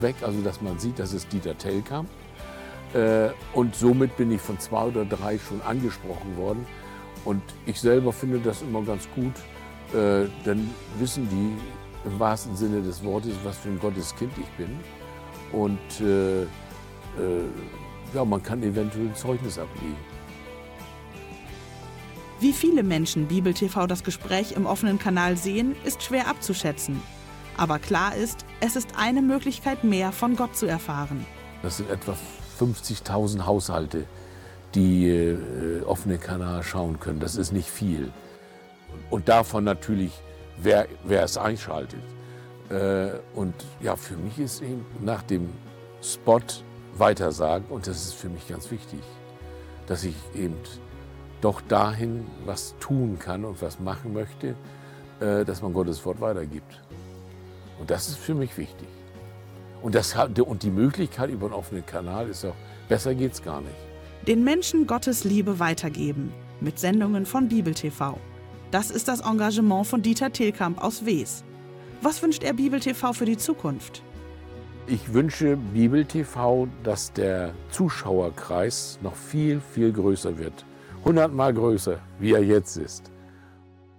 weg, also dass man sieht, das ist Dieter Telkamp. Und somit bin ich von 2 oder 3 schon angesprochen worden. Und ich selber finde das immer ganz gut, dann wissen die im wahrsten Sinne des Wortes, was für ein Gotteskind ich bin. Und ja, man kann eventuell ein Zeugnis ablegen. Wie viele Menschen Bibel TV das Gespräch im offenen Kanal sehen, ist schwer abzuschätzen. Aber klar ist, es ist eine Möglichkeit mehr, von Gott zu erfahren. Das sind etwa 50.000 Haushalte, die offenen Kanal schauen können. Das ist nicht viel. Und davon natürlich, wer es einschaltet. Und ja, für mich ist eben nach dem Spot weitersagen, und das ist für mich ganz wichtig, dass ich eben doch dahin was tun kann und was machen möchte, dass man Gottes Wort weitergibt. Und das ist für mich wichtig. Und die Möglichkeit über einen offenen Kanal ist auch, besser geht's gar nicht. Den Menschen Gottes Liebe weitergeben, mit Sendungen von Bibel TV. Das ist das Engagement von Dieter Telkamp aus Wees. Was wünscht er Bibel TV für die Zukunft? Ich wünsche Bibel TV, dass der Zuschauerkreis noch viel, viel größer wird. 100-mal größer, wie er jetzt ist.